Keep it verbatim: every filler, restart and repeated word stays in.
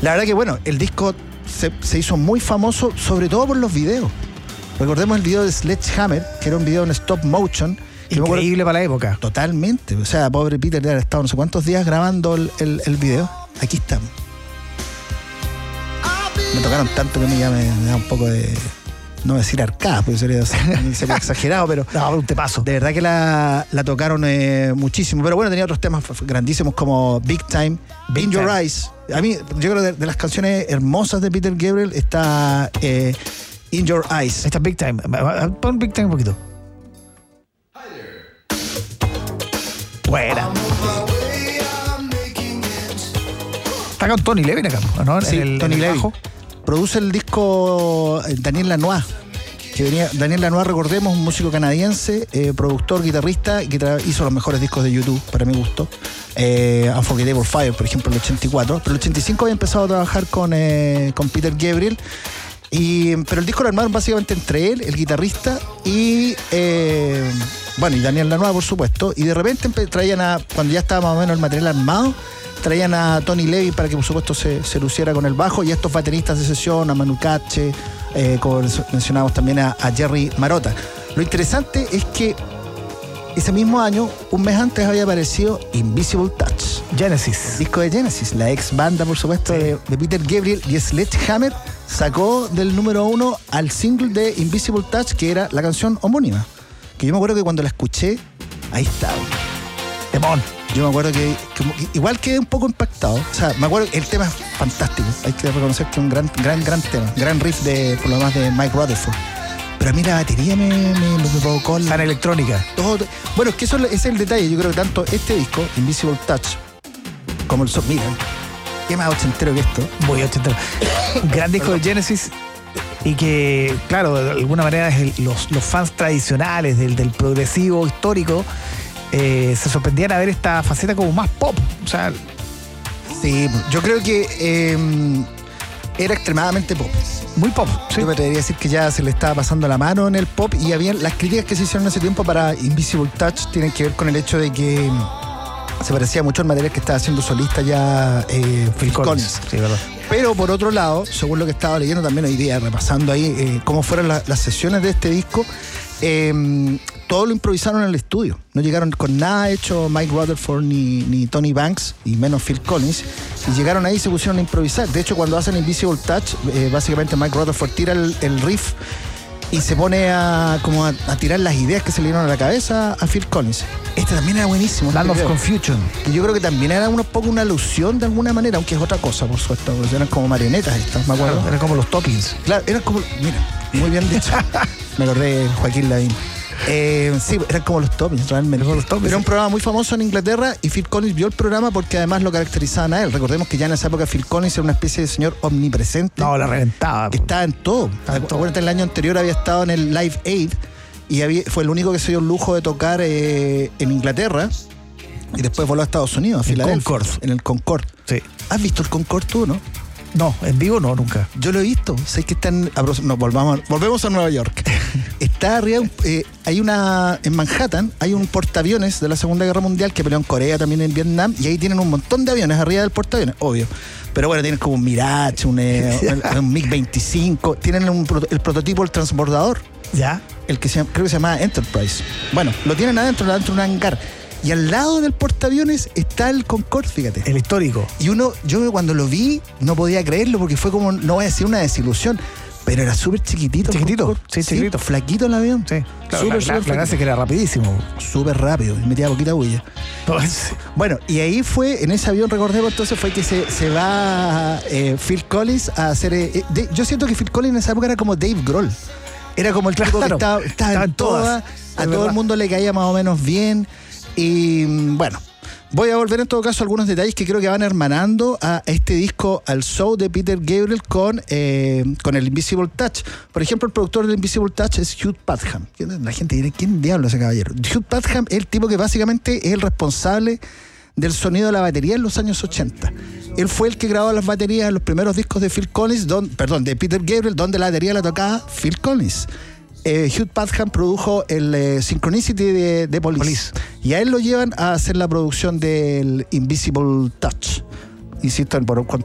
La verdad que, bueno, el disco se, se hizo muy famoso, sobre todo por los videos. Recordemos el video de Sledgehammer, que era un video en stop motion. Increíble para la época. Totalmente. O sea, pobre Peter debe haber estado no sé cuántos días grabando el, el, el video. Aquí estamos. Me tocaron tanto que a mí ya me, me da un poco de... No decir arcada, porque sería, sería exagerado, pero... No, un tepazo. De verdad que la, la tocaron eh, muchísimo. Pero bueno, tenía otros temas grandísimos como Big Time, Big In Time. Your Eyes. A mí, yo creo que de, de las canciones hermosas de Peter Gabriel está eh, In Your Eyes. Está Big Time. Pon Big Time un poquito. Buena. Está con Tony Levin acá, ¿no? Sí, en el, Tony en el Levin. bajo. Produce el disco Daniel Lanois, que venía, Daniel Lanois, recordemos, un músico canadiense, eh, productor, guitarrista, que tra- hizo los mejores discos de YouTube, para mi gusto. Eh, Unforgettable Fire, por ejemplo, en el ochenta y cuatro. Pero en el ochenta y cinco había empezado a trabajar con, eh, con Peter Gabriel. Y, pero el disco lo armaron básicamente entre él, el guitarrista, y eh, bueno, y Daniel Lanois, por supuesto. Y de repente empe- traían a, cuando ya estaba más o menos el material armado, traían a Tony Levin para que por supuesto se, se luciera con el bajo, y a estos bateristas de sesión, a Manu Katché, eh, como mencionamos también a, a Jerry Marotta. Lo interesante es que ese mismo año, un mes antes, había aparecido Invisible Touch. Genesis. Disco de Genesis, la ex banda, por supuesto, sí. de, de Peter Gabriel, y Sledgehammer sacó del número uno al single de Invisible Touch, que era la canción homónima. Que yo me acuerdo que cuando la escuché, ahí estaba. Demon. Yo me acuerdo que, que igual quedé un poco impactado. O sea, me acuerdo que el tema es fantástico. Hay que reconocer que es un gran, gran, gran tema. Gran riff de, por lo demás, de Mike Rutherford. Pero a mí la batería me, me, me provocó la... Tan electrónica. Todo, bueno, es que eso es el detalle. Yo creo que tanto este disco, Invisible Touch, como el... Miren, qué más ochentero que esto. Muy ochentero. Un gran disco de Genesis. Y que, claro, de alguna manera es el, los, los fans tradicionales del, del progresivo histórico eh, se sorprendían a ver esta faceta como más pop. O sea, sí, yo creo que eh, era extremadamente pop. Muy pop. Sí. Yo me atrevería a decir que ya se le estaba pasando la mano en el pop, y habían las críticas que se hicieron hace tiempo para Invisible Touch tienen que ver con el hecho de que se parecía mucho al material que estaba haciendo solista ya eh, Phil Collins. Sí, verdad. Pero por otro lado, según lo que estaba leyendo también hoy día, repasando ahí eh, cómo fueron la, las sesiones de este disco, eh, todo lo improvisaron en el estudio. No llegaron con nada hecho Mike Rutherford ni, ni Tony Banks, y menos Phil Collins. Y llegaron ahí y se pusieron a improvisar. De hecho, cuando hacen Invisible Touch, eh, básicamente Mike Rutherford tira el, el riff y se pone a, como a, a tirar las ideas que se le dieron a la cabeza a Phil Collins. Este también era buenísimo. Land of Confusion. Y yo creo que también era un poco una alusión de alguna manera, aunque es otra cosa, por supuesto. Eran como marionetas estas, me acuerdo. Claro, eran como los Toppings. Claro, eran como... Mira, muy bien dicho. Me acordé de Joaquín Lavín. Eh, sí, eran como los Toppings, realmente. Los Toppings, era un programa muy famoso en Inglaterra, y Phil Collins vio el programa porque además lo caracterizaban a él. Recordemos que ya en esa época Phil Collins era una especie de señor omnipresente. No, la reventaba. Estaba en todo. Acuérdate, el año anterior había estado en el Live Aid, y había, fue el único que se dio el lujo de tocar eh, en Inglaterra, y después voló a Estados Unidos, a Filadelfia. Concord. En el Concord. Sí. ¿Has visto el Concord tú, no? No, en vivo no, nunca. Yo lo he visto. Sé que están... No, volvamos, volvemos a Nueva York. Está arriba... Eh, hay una... En Manhattan hay un portaaviones de la Segunda Guerra Mundial que peleó en Corea, también en Vietnam, y ahí tienen un montón de aviones arriba del portaaviones, obvio. Pero bueno, tienen como un Mirage, un, eh, un, un MiG veinticinco, tienen un, el prototipo del transbordador. ¿Ya? El que se llama, creo que se llama Enterprise. Bueno, lo tienen adentro, adentro de un hangar. Y al lado del portaaviones está el Concorde, fíjate. El histórico. Y uno, yo cuando lo vi, no podía creerlo, porque fue como, no voy a decir una desilusión, pero era súper chiquitito. Chiquitito, sí, sí, chiquitito. Flaquito el avión. Sí, claro, súper, la, súper la, la gracia es que era rapidísimo. Súper rápido, y metía poquita bulla. Pues, bueno, y ahí fue, en ese avión, recordemos, entonces fue que se, se va eh, Phil Collins a hacer... Eh, de, yo siento que Phil Collins en esa época era como Dave Grohl. Era como el tipo claro, que estaba, estaba, estaba en todas. todas a todo verdad. El mundo le caía más o menos bien. Y bueno, voy a volver en todo caso a algunos detalles que creo que van hermanando a este disco, al show de Peter Gabriel con, eh, con el Invisible Touch. Por ejemplo, el productor del Invisible Touch es Hugh Padgham. La gente dirá, ¿quién diablo es ese caballero? Hugh Padgham es el tipo que básicamente es el responsable del sonido de la batería en los años ochenta. Él fue el que grabó las baterías en los primeros discos de Phil Collins, don, perdón, de Peter Gabriel, donde la batería la tocaba Phil Collins. Eh, Hugh Padgham produjo el eh, Synchronicity de, de Police. Police. Y a él lo llevan a hacer la producción del Invisible Touch. Insisto, por